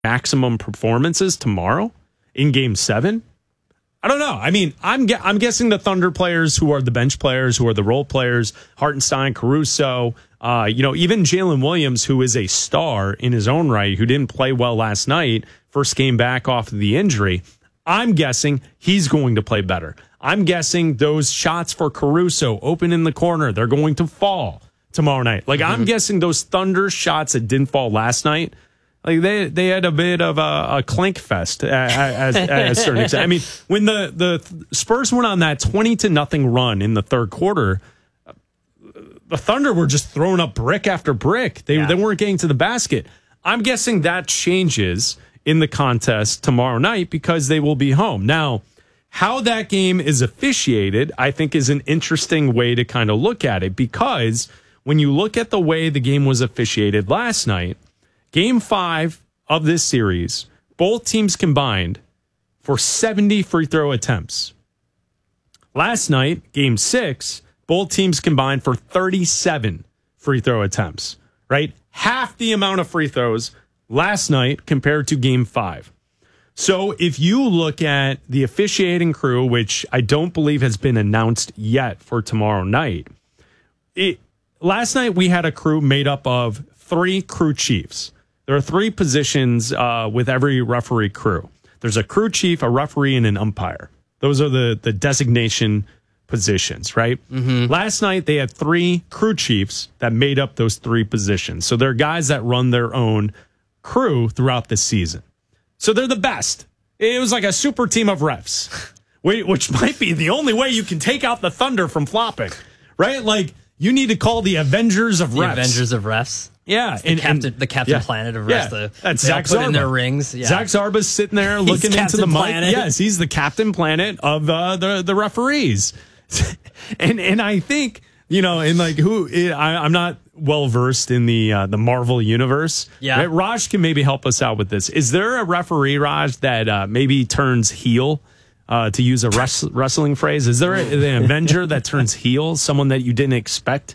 maximum performances tomorrow in Game 7? I don't know. I mean, I'm guessing the Thunder players who are the bench players, who are the role players, Hartenstein, Caruso, even Jalen Williams, who is a star in his own right, who didn't play well last night, first game back off of the injury. I'm guessing he's going to play better. I'm guessing those shots for Caruso open in the corner, they're going to fall tomorrow night. Like, I'm guessing those Thunder shots that didn't fall last night, like they had a bit of a clank fest at a certain extent. I mean, when the Spurs went on that 20-0 run in the third quarter, the Thunder were just throwing up brick after brick. They weren't getting to the basket. I'm guessing that changes in the contest tomorrow night because they will be home. Now, how that game is officiated, I think, is an interesting way to kind of look at it, because when you look at the way the game was officiated last night, Game 5 of this series, both teams combined for 70 free throw attempts. Last night, Game 6, both teams combined for 37 free throw attempts, right? Half the amount of free throws last night compared to Game 5. So if you look at the officiating crew, which I don't believe has been announced yet for tomorrow night, last night we had a crew made up of 3 crew chiefs. There are 3 positions with every referee crew. There's a crew chief, a referee, and an umpire. Those are the designation positions, right? Mm-hmm. Last night, they had 3 crew chiefs that made up those 3 positions. So they're guys that run their own crew throughout the season. So they're the best. It was like a super team of refs, which might be the only way you can take out the Thunder from flopping, right? Like, you need to call the Avengers of refs. The Avengers of refs. Yeah, the Captain Planet of refs. Yeah, that's Zach Zarba. Zarba. In their rings. Yeah. Zach Zarba's sitting there looking into the mic. Yes, he's the Captain Planet of the referees. and I think, in like I'm not well versed in the Marvel universe. Yeah, right? Raj can maybe help us out with this. Is there a referee, Raj, that maybe turns heel? To use a wrestling phrase, is there an Avenger that turns heel? Someone that you didn't expect?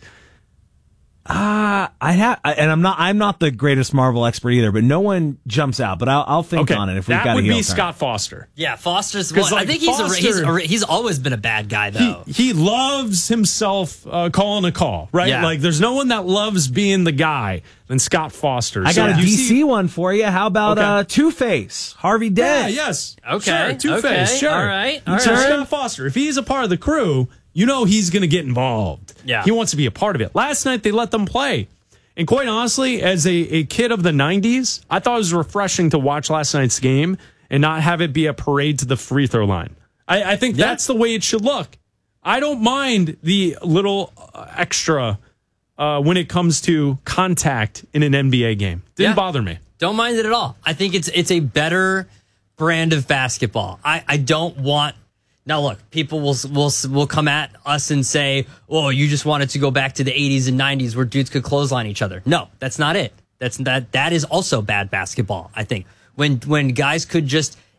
I'm not the greatest Marvel expert either, but no one jumps out. But I'll think on it if we've got a heel turn. That would be Scott Foster. Yeah, Foster's. Well, I think he's always been a bad guy though. He loves himself calling a call, right? Yeah. Like, there's no one that loves being the guy than Scott Foster. I got a DC one for you. How about Two-Face, Harvey Dent? Yeah, yes. Okay, sure. Two-Face. Sure. All right. Scott Foster. If he's a part of the crew, he's going to get involved. Yeah. He wants to be a part of it. Last night, they let them play. And quite honestly, as a kid of the 90s, I thought it was refreshing to watch last night's game and not have it be a parade to the free throw line. I think that's the way it should look. I don't mind the little extra when it comes to contact in an NBA game. Didn't bother me. Don't mind it at all. I think it's a better brand of basketball. I don't want... Now, look, people will come at us and say, "Oh, you just wanted to go back to the 80s and 90s where dudes could clothesline each other." No, that's not it. That is also bad basketball. I think when guys could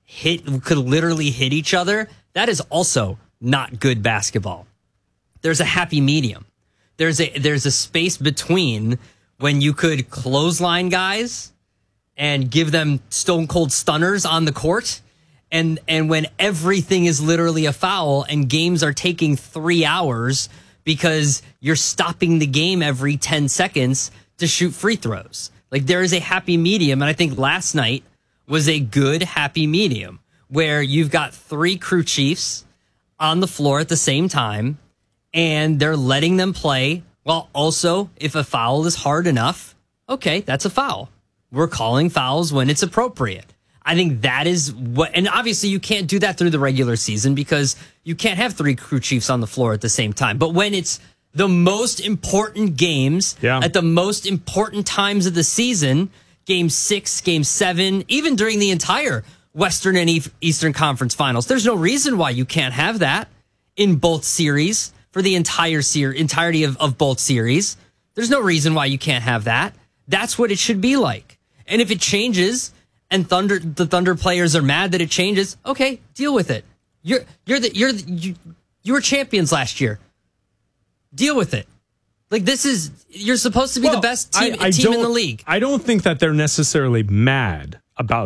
literally hit each other, that is also not good basketball. There's a happy medium. There's a space between when you could clothesline guys and give them stone cold stunners on the court. And when everything is literally a foul and games are taking 3 hours because you're stopping the game every 10 seconds to shoot free throws. Like, there is a happy medium. And I think last night was a good happy medium where you've got 3 crew chiefs on the floor at the same time and they're letting them play. Well, also, if a foul is hard enough, okay, that's a foul. We're calling fouls when it's appropriate. I think that is what, and obviously you can't do that through the regular season because you can't have 3 crew chiefs on the floor at the same time. But when it's the most important games at the most important times of the season, Game 6, Game 7, even during the entire Western and Eastern Conference Finals, there's no reason why you can't have that in both series for the entirety of both series. There's no reason why you can't have that. That's what it should be like. And if it changes, and the Thunder players are mad that it changes, okay, deal with it. You were champions last year. Deal with it. Like, you're supposed to be the best team in the league. I don't think that they're necessarily mad. about